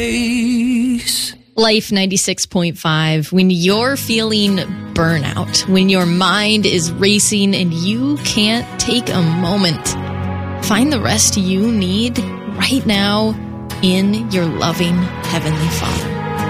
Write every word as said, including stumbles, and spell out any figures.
Life ninety-six point five. When you're feeling burnout, when your mind is racing and you can't take a moment, find the rest you need right now in your loving Heavenly Father.